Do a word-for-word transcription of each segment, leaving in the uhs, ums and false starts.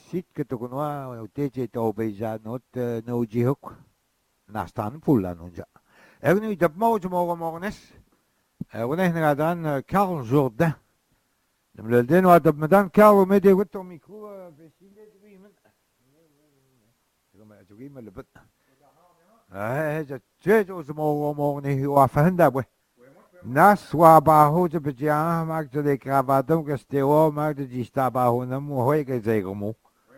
site que tu connais, au tête et au paysan, notre Naujihok, Nastan Poulanonja. Et nous, il y a pas de mots mornes. Et on est dans Carl Jourdain. Le dénois de Madame Carl, mais de votre micro, eh, tu es aux mots mornes, ou à fin d'abord. Nas wa bahu te pejaa mak te de kravatum ke steo mak te jista bahu na mu hoi ke zego mu.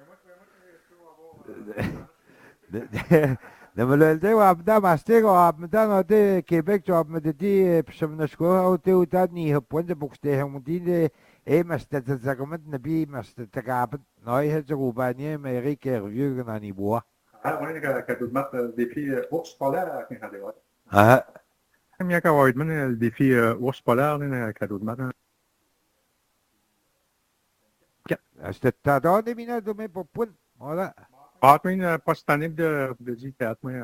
De melelde wa abda mastego abda no te Quebec to abda di pshamnashko o te utad ni hopon de bukste hem di de e maste te zagomet na bi maste te gabat noi het rubanie me rike review na ni boa. Ah, on est qu'à tout mettre des filles ours polaires à Canada. Ah. Comme il y a qu'à le défi ours polaire à cadeau de matin. C'était ta dame de mina de mes popounes. Voilà. Ah, mais une postanib de de dix quatre mois.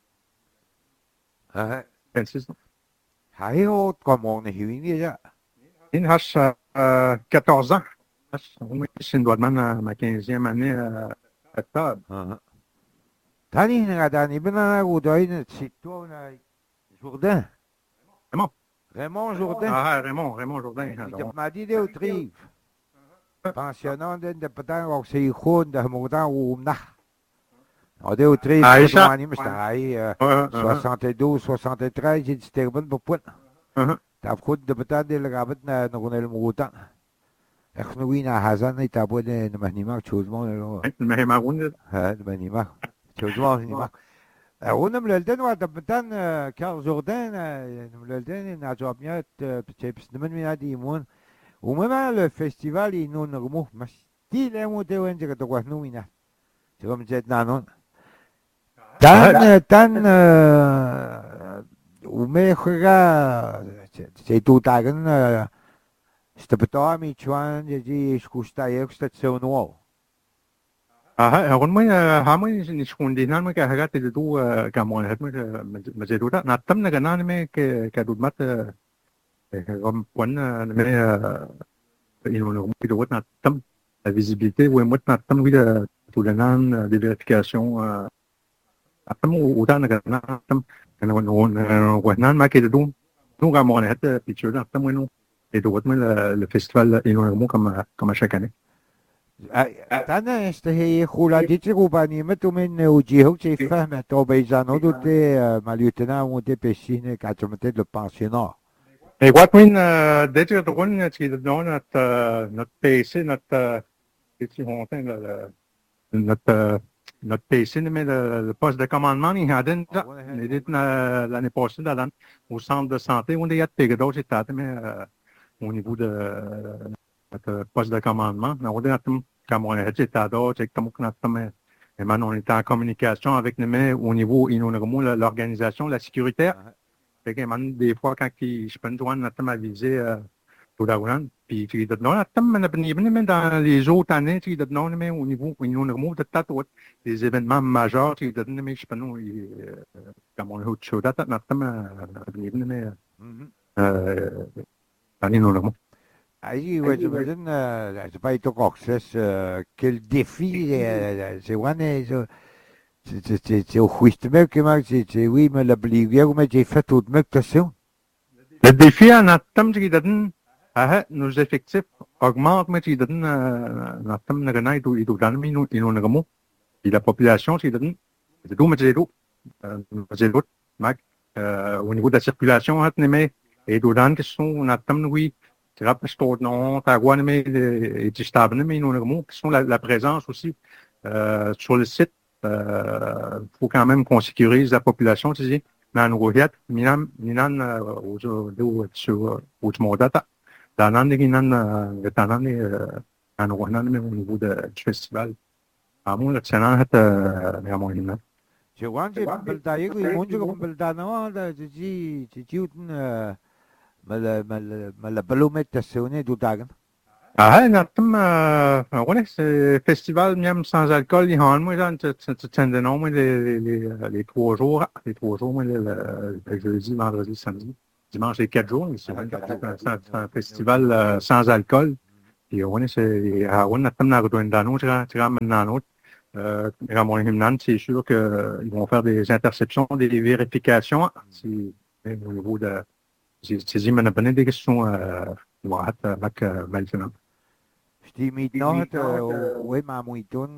Ah. vingt-six. Hai ho comme on est huit déjà. Il a quatorze ans. C'est une doigt de main ma quinzième année à octobre. Ah. Tani na dani bana ou doine sito na Jourdain. Raymond. Raymond Jourdain. Ah, Raymond, Raymond Jourdain. Il m'a dit de trive. Pensionnant de de patang au si khôn de modan ou na. On de trive. Ah, ça. soixante-douze, soixante-treize, j'ai dit bon pour point. T'as khôn de patang de la gabat na na modan. احنا وين حزن يتابعون نمهنيمك شوزمان نمهنيمك ها نمهنيمك شوزمان نمهنيمك هنا ملالدين واحد بتان كارل جوردان ملالدين نعجبنيات بتشيبس نمن من هذه يمون وما الفستيفال ينون رموه مستي لمو توين جك تقوهنو منا تقوم جد نانون تان تان وما خرا سيتو تاغن استبتوا مي تشوان جي شكوشتا يكستا تسونو آه هون ما هامي نشكون دينان ما كهجات تدو كمان هاد ما مزيدودا ناتم نجنان ما ك كدود مات كم وان ما إنه نقوم بدوت ناتم la visibilité ou moi ناتم ويدا تولنان دي فيريفيكاسيون ناتم ودا نجنان كنا ون ونان ما كدو نو كمان هاد بيتشر ناتم وينو et d'autres, le, le festival énormément comme, comme à chaque année. أنا استهي خولا ديتي روباني متو من وجيهو تي فهم تو بيزانو دو تي ماليوتنا ودي بيسين كاتمتي لو بانسيونار. Et what mean déjà de run qui donne notre notre P C notre petit hontin notre notre P C mais le poste de commandement il a donné l'année passée dans au centre de santé on est à Pégados et t'as mais au niveau de notre poste de commandement. On est en communication avec nous au niveau de l'organisation, la sécurité. Des fois, quand je peux nous aviser tout d'abord, puis dans les autres années, au niveau de des événements majeurs, je peux nous comme on est au chaud, Aïe, ouais, je me dis, c'est pas été access, quel défi, c'est one, c'est au juste même que moi, c'est oui, mais la bligue, mais j'ai fait toute ma question. Le défi en atteint, c'est que nos effectifs augmentent, mais c'est que en atteint, nous gagnons, il nous donne, il nous il nous gagne, et la population, c'est que c'est tout, mais c'est tout, c'est tout, au niveau de la circulation, mais et nous donne que sont en atteint, oui. Non, mais la, la présence aussi euh, sur le site. Il euh, faut quand même qu'on sécurise la population. Tu sais, dans nos routes, minan, minan, au sur au data. Dans l'année, minan, le temps dans nos routes, même au niveau du festival. À mon le tien, c'est à mon hiver. Je vois que je peux dire que mon Dieu, comme le temps, je dis, je dis, mal mal mal balomètre sonné du dagen. Ah, natum, ouais, c'est festival même sans alcool, il y a moi là, tu tu tu de nom les les les trois jours, les trois jours, moi le jeudi, vendredi, samedi, dimanche les quatre jours, c'est un festival sans alcool. puis on est c'est à on a tam na go dans nous tu tu ramènes dans nous euh ramon himnan c'est sûr que euh, ils vont faire des interceptions des vérifications si au niveau de c'est c'est dit mais pas des questions euh واحد لك maintenant Sti mit nahat we ma muitun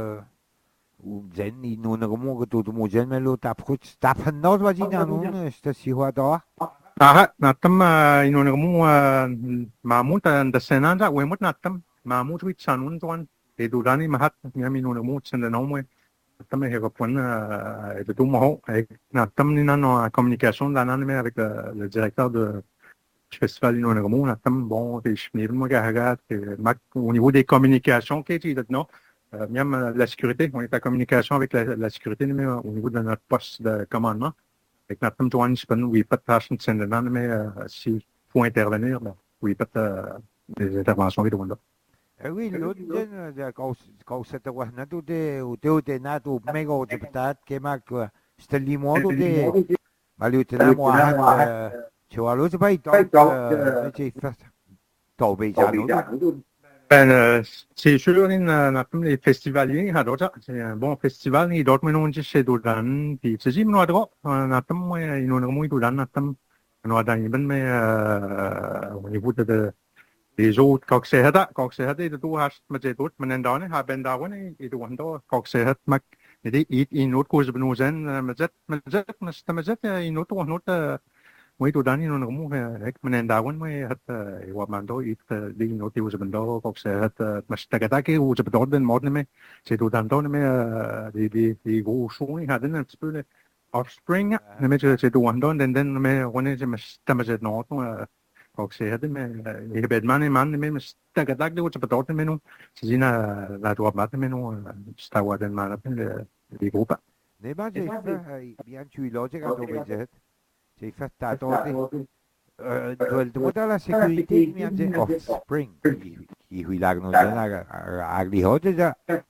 u zen i nun rumu go tu mu zen melo tap khut tap not wa jina nun sta si wa da aha natam inonirmu mamut da senanda wemut natam mamut wit sanun tuan e durani mahat yam inonirmu sendanomwe natam he repon de tout mo natam ni nano communication danan me avec le, le directeur de du festival inonirmu natam bon et chnirmu gahagat au niveau des communications qui est non même la sécurité on est en communication avec la, la sécurité mais au niveau de notre poste de commandement. Avec notre Joanne, je pense oui, pas de tâche de scène mais s'il faut intervenir, ben, oui, pas de, des interventions et de là. oui l'autre quand quand c'était wa na tu de u te u te na tu mega o te patat ke ma ko sta limo tu de ma lu te na mo han tu wa lu te bai to te fa to be ja no Ben, euh, c'est sûr, notre les festivaliers, c'est un bon festival, il doit me non chez Doudan, puis c'est juste nous adro, notre moi, il nous remonte Doudan, notre nous a donné ben mais au niveau de des autres quand c'est hada, quand c'est hada, de tout has, mais c'est tout, mais dans les haben da ouais, et de wanda, quand c'est hada, mais il il il autre cause ben nous en, mais c'est mais c'est mais c'est mais c'est il autre une autre moi tout dans une rumou avec men dawan moi hat wa mando it di no ti us bendo kok se hat mas tagata ke us bendo den modne me c'est tout dans don me di di di go shoni hat un petit peu le offspring mais c'est tout don den den me on est mas tamajet no kok se hat me e bed man man me mas tagata ke us bendo me no c'est na la doit mat me no sta wa den man di groupe ne ba je bien tu logique à dobe j'ai fait ta torte. Du modèle la sécurité qui vient de Offspring. Qui est là, nous avons à l'Ihote déjà.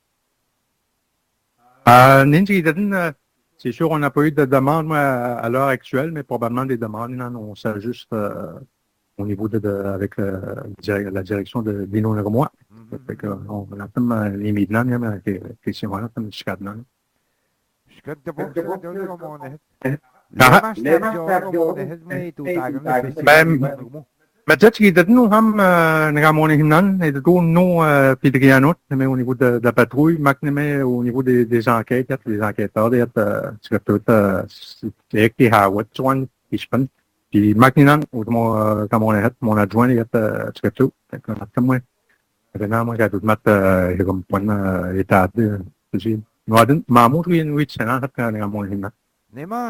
Ninja, c'est sûr, on n'a pas eu de demande à l'heure actuelle, mais probablement des demandes, non, on s'ajuste au niveau de, de avec le, la direction de Dino Nermois. Fait que, on a comme les midnans, mais effectivement, on a comme du cadre. Je suis de bon, je suis de bon, ما جاتش يدنو هم نغامون هنان يدنو نو بيدريانوت mais au niveau de, de la patrouille mais au niveau des, des enquêtes les enquêteurs des secrétaires c'est qui a what one ispan puis maintenant ou mon comme on est mon adjoint est secrétaire comme moi maintenant moi j'ai tout mettre comme point état de je moi mamour oui oui c'est là que ngamon hinan Nema,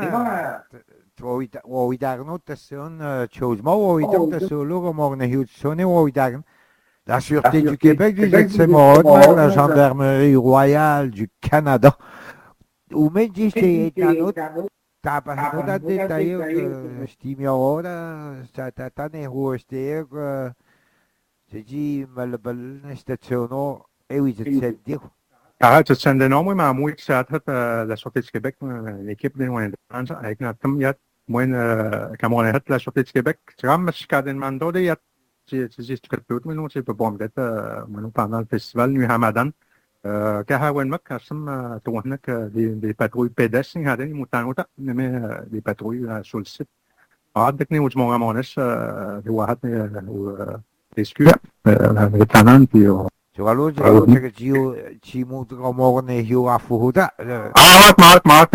Woidagen, das ist ein Chose, mais Woidagen, das ist le morgen hier, so ne Woidagen. La Sûreté du Québec, c'est mort, la Gendarmerie royale du Canada. Ou même si c'est un autre, t'as pas un autre détail que je dis, mais ora, ça t'a tanné où c'est que c'est dit, mais le bel station, et oui, c'est dire. Ah, c'est un énorme mais moi qui a la Sûreté du Québec, l'équipe de loin avec notre comme yat, moi comme on est la Sûreté du Québec, c'est comme je cadre mando de yat, c'est c'est très peu mais non c'est pas bon d'être moi pendant le festival Nuit Hamadan, euh car hawen mak kasam tourne que des des patrouilles pédestres il y a des moutons mais des patrouilles sur le site. Ah, dès que nous mon ramones de wahat des scuds, le tanan puis Tu vois l'autre, c'est que tu tu montes comme on est hier à Fouda. Ah, Marc, Marc,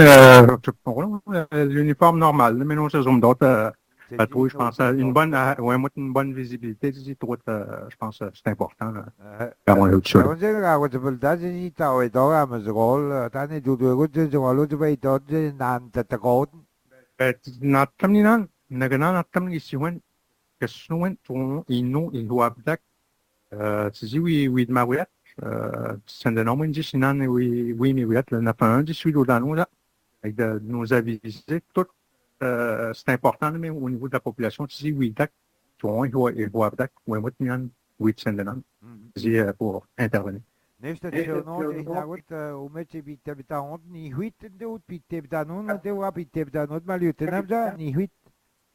l'uniforme normal, mais non, c'est zoom d'autres patrouilles, je pense, une bonne, ouais, une bonne visibilité, je pense, c'est important. Quand on est au-dessus. On dirait que quand tu veux le dire, tu t'as envie d'aller à Mazerol, t'as né tout de suite, tu vois l'autre, tu vas y aller, dans ta côte. Natam ni nan, nagana natam ni siwen, que siwen, ton, ino, ino abdak, c'est oui, oui, de ma ouette. C'est un énorme indice, oui, oui, mais oui, le neuf un, dix-huit d'Odano, là, avec de nos avisés, tout, c'est important, mais au niveau de la population, tu dis, oui, d'ac, tu vois, il voit, d'ac, oui, moi, tu oui, c'est un c'est pour intervenir. Nästa station, det är något, om jag inte bitte betalande, ni hit, det ut bitte betalande, det var bitte betalande, men utan att ni hit.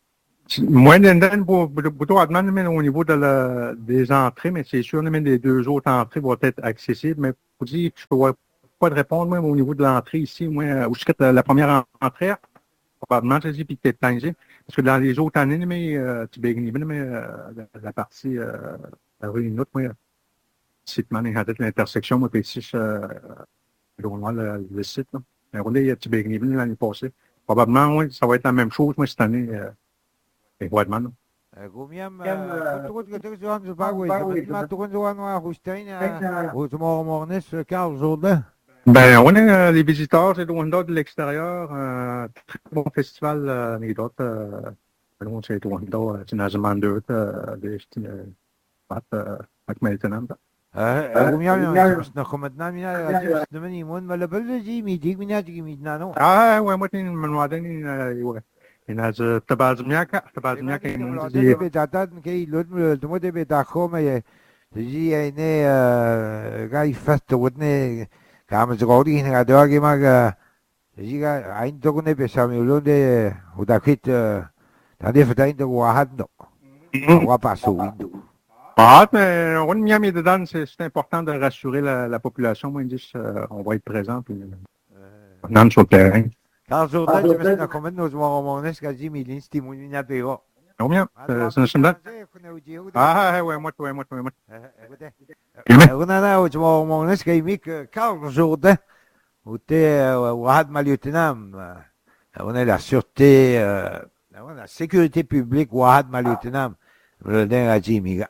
Moi, Linden, pour, pour toi, mais au niveau de la, des entrées, mais c'est sûr, mais les deux autres entrées vont être accessibles. Mais pour dire, je ne pourrais pas te répondre, moi, au niveau de l'entrée ici, moi, où je quitte la première entrée, probablement, je dis, puis peut-être Tanger. Parce que dans les autres années, mais, euh, tu bénis, mais, euh, la, la partie, euh, la rue Inut, moi, c'est l'intersection, moi, puis ici, euh, loin le, le site, là. Mais on est à Tibérini l'année passée. Probablement, oui, ça va être la même chose, moi, cette année, euh, avec Whiteman. Gumiam, kung tukod ka sa sa bago, matukod sa mga Hustain, o sa mga mornes, Carl Jourdain. Ben, on est euh, les visiteurs, c'est loin de l'extérieur, un euh, très bon festival, euh, les autres, euh, c'est loin de, c'est Nazaman deux, des, euh, avec maintenant. Gumiam, na komadna mina, naman imon, malabal na ji, midig mina, ji midna no. Ah, ouais, moi, t'es une manoire, ouais. Inaz tabazmiaka, tabazmiaka Imon imun di. Betatan, kay Lud, tumo de Betako, may ji ay ne, gay fast, wadne, kama sa kodi, nga dogi mag, ji ga, ain to ko ne besami ulon de, udakit, tadi fatain to wahad no. Wapaso window. Ah, mais on y a mis dedans, c'est important de rassurer la, la population. Moi, ils disent, euh, on va être présent, puis on sur le terrain. Carl Jourdain, je me suis comment nous avons mon escalier, mais l'instimul mina pero. Combien? C'est une semaine. Ah, ouais, moi, ouais, moi, ouais, moi. On a là, je vois mon escalier, mais Carl Jourdain, où t'es, Wahad Maliutinam, on a la sûreté, on a la sécurité publique, Wahad Maliutinam, le dernier à Jimmy.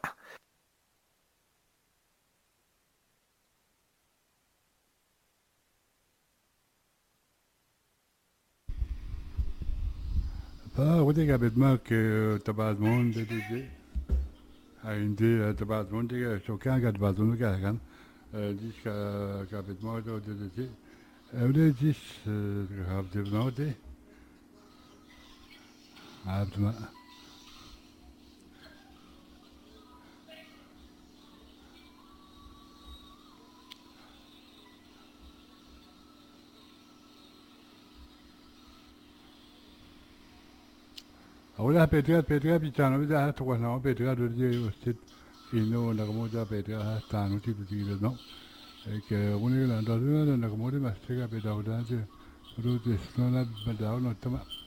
Ah, oui, il y a des gens qui ont des monde de D J. Hindi tabat mo di ka so kan ka tabat mo ka kan dis ka ka bet mo do de de evde dis ka de no de abma Ahora Petra Petra pitano da to na Petra do de usted ino na como da Petra sta no tipo di no e che uno che la da na como de ma strega pe da da de ro de no na da no tama